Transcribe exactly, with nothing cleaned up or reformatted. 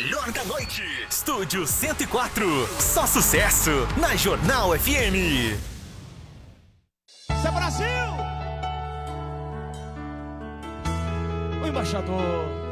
melhor da noite. Estúdio cento e quatro. Só sucesso na Jornal F M. Isso é Brasil! O embaixador.